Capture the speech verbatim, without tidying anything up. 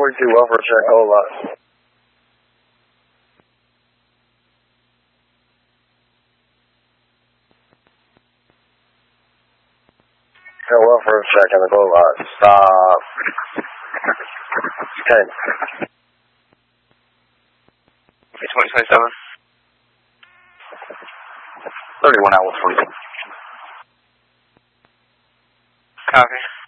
forty-two, welfare check, hold lot. Yeah, welfare check in the goal lot. Stop. ten. twenty twenty-seven. thirty-one hours, forty-two. Copy.